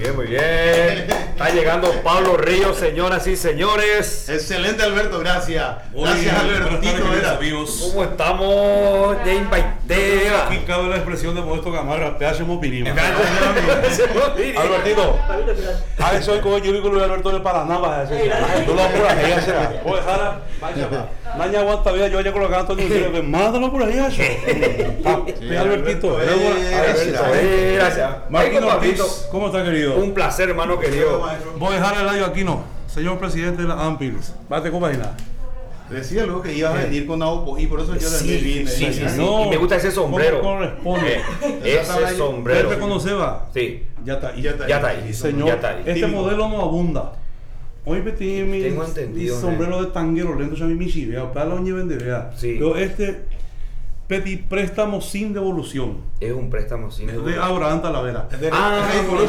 Bien, muy bien. Está llegando Pablo Ríos, señoras y señores. Excelente, Alberto, gracias. Gracias, Albertito. ¿Cómo estamos? Ya invitera. Aquí cabe la expresión de Modesto Gamarra, te hacemos opinión. Albertito. A eso es como yo digo de Alberto de Paraná, va a decir. Tú lo apuras ahí, hace. Oye, Jara, Naña aguanta vida, yo ya colocando todo el mundo. Mándalo por ahí, eso. Albertito. Gracias. Martín Ortiz, ¿cómo está, querido? Un placer, hermano querido. Voy a dejar el radio aquí, no. Señor presidente de la AMPILS. Bate con vaina. Decía luego que ibas a venir con Aupo y por eso yo también vine. Sí. No, y me gusta ese sombrero. ¿Cómo corresponde? Ese sombrero. ¿Usted reconoce, va? Sí. Ya está ahí. Ya está ahí. Señor, ya está ahí. este modelo no abunda. Hoy metí mi sombrero de tanguero lento, ya mi chivea, para la oña vende, vea. Sí. Pero pedí préstamo sin devolución. Es un préstamo sin devolución. De Abraham Talavera. Por eso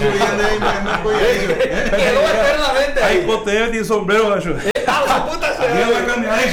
Quedó eternamente Ahí ahí. potea tiene sombrero, gacho. ¡Ah, la puta! Mira la candidato.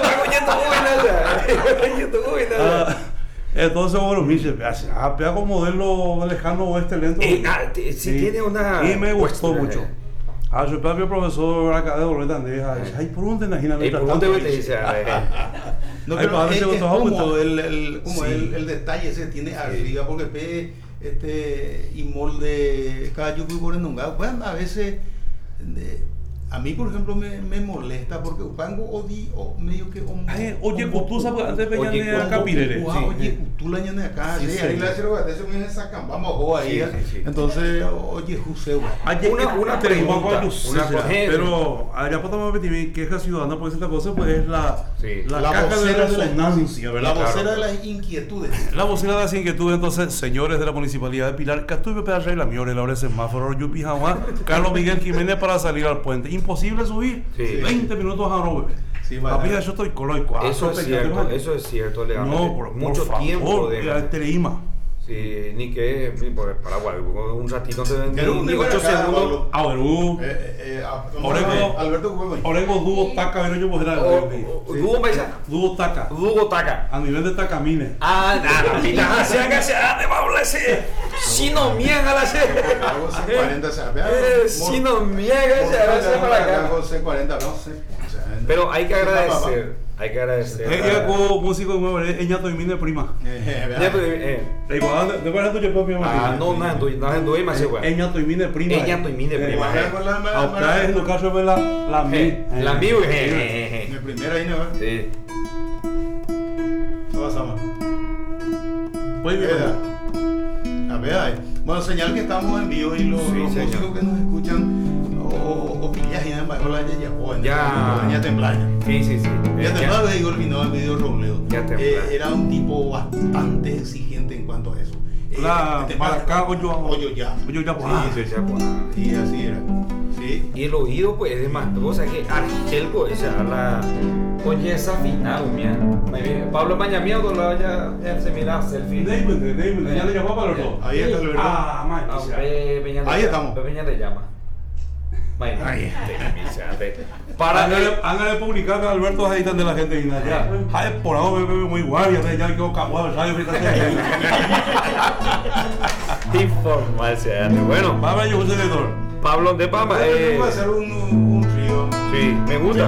Entonces, bueno, me dice, pega con modelo lejano oeste lento. Si tiene una. Y me gustó mucho. Yo propio profesor académico de Tandeja. Ay, ¿por dónde imaginas? ¿Por dónde te dice? No, pero es como el detalle ese tiene arriba, porque y molde cada yo fui por el bueno, a veces a mí, por ejemplo, me molesta porque pango medio que oye, tú sabes antes venían de acá Pirere. Oye, tú la ñane acá, ahí la cero de eso me sacan, vamos ahí. Entonces, oye, José, una pregunta, pero allá podemos repetir queja ciudadana por esta cosa, pues es la caja de resonancia, ¿verdad? La vocera de las inquietudes. La vocera de las inquietudes, entonces, señores de la Municipalidad de Pilar, Catuve Pedra la Miore, Laura Semáforo, Yupi Jaguá, Carlos Miguel Jiménez para salir al puente. Imposible subir 20 minutos a no beber. Sí, papi, yo estoy coloco. Eso es cierto, legalmente. No, por mucho favor, tiempo de Tereima. Sí, ni que por el Paraguay, un ratito te ni 8 segundos. Averú. Alberto Orengo Dubo Taca, pero yo podrá. Dubo Paisa. Dubo Taca. Dubo Taca. A nivel de Tacamine. Nada, se haga de Baulese. Si no miega la se. Algo 40 si no miega se hace para acá. 40, no sé. Pero hay que agradecer. Ella como músico nuevo, ella también prima. Igual, después de tu papi. No es tu más igual. Ella también prima. Ella también prima. Ahora en el caso de la mi mi primera ahí, ¿no? Sí. No vas a más. Pues bien. A ver, bueno, señal que estamos en vivo y los músicos que nos escuchan o pillas y en Bajola ya Temblaya. Sí. Ya Temblaya digo el video Robledo. Era un tipo bastante exigente en cuanto a eso. Para acá, Oyo ya. Y así era. Sí. Y el oído, pues, es más, o sea que Archelco, esa la. Oye, esa final, mía. Pablo Mañamía, ya se mira selfie. David, ya le llamó para los dos. Ahí está el verdad. Ahí estamos. Peña le llama. Háganle publicar que Alberto ahí están de la gente y nada. Ya, por ahora me muy guay, ya quedó caguado el radio. Informal, bueno. Va a ver yo un seguidor. Pablo de Pama. Vamos a hacer un trío. Sí, me gusta.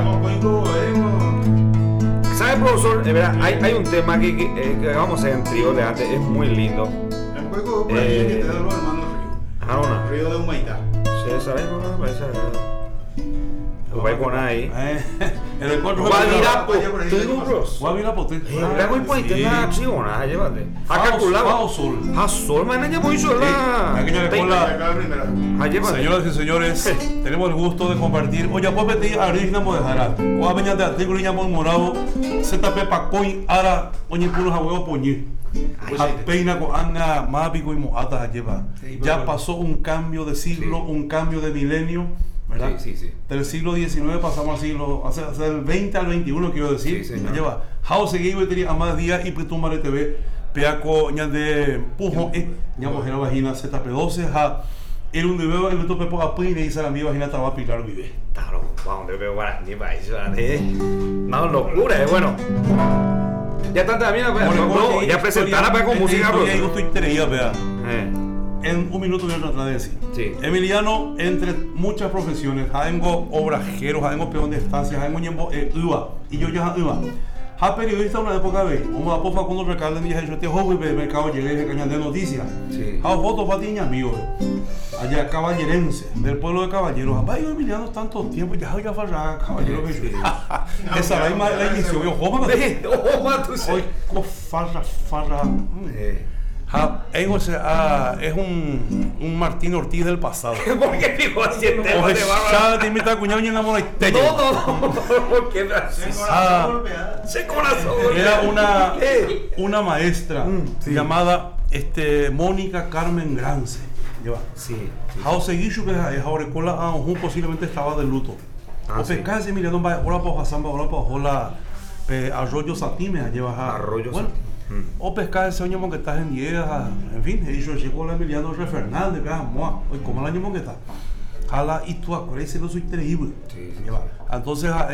¿Sabes, profesor? De verdad, hay un tema que vamos a hacer en trío de arte, es muy lindo. El juego por ahí que te da los hermanos Río. Río de Humaitá. Sí, ¿sabes? Vai con ahí. En el cuarto Guavirapo. Era muy bonita la acción, llévate. Ha calculado. Sol, mañana voy sola. Señoras y señores, tenemos el gusto de compartir. Oye, pues pedir a Rizna Modejara. O a Peña de Artículo y Llamón Morado. ZP Pacoin, Ara, Oñi Puros a huevo Poñi. A Peina con Anga, Mápico y Mojatas a llevar. Ya pasó un cambio de siglo, un cambio de milenio. ¿Verdad? Sí. Del siglo XIX pasamos al siglo, del 20 al 21, quiero decir. Sí, lleva Jao seguido y tenía más días y Pitumare TV, Peaco, ña de Pujo, ña mujer vagina ZP12, ja, el un veo el otro pepo a Pine y sale mi vagina estaba a pilar vive. Claro, vamos, de veo para ni para eso, no locura, bueno. Ya está también, ya presentará para con música, bro. Yo estoy tereía, vea. en un minuto voy a tratar de decir. Sí. Emiliano, entre muchas profesiones, tengo obrajeros, tengo peón de estancia, tengo UBA, y yo ya UBA. Ha periodista una época de, como a pofa cuando recalden y yo te joven de mercado llegué de caña de noticias. Sí. Ha fotos patiña mío, allá caballerense, del pueblo de Caballeros. Vaya Emiliano tanto tiempo, ya voy a fallar, caballero que Sí. esa es la inicio, yo joven. Hoy farra. Es un Martín Ortiz del pasado. ¿Por qué dijo así el tema de barba? Ya te invita a cuñado y en la mona. No, ¿por qué? Se corazón. Era una maestra llamada Mónica Carmen Grance. Sí. How seguicho que es ahora con la posiblemente estaba de luto. O pescase Emiliano va ahora para Samba, ahora para Arroyo Satime lleva Arroyo bueno. O pescar ese año que estás en 10, en fin, y yo llego a Emiliano R. Fernández, que hoy como el año que está. Jala y tú acuerdas, no soy terrible. Sí. Entonces,